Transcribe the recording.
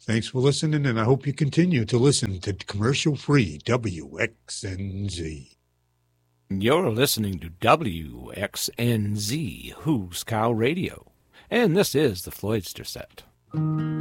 Thanks for listening, and I hope you continue to listen to commercial-free WXNZ. You're listening to WXNZ, Who's Cow Radio, and this is the Floydster Set.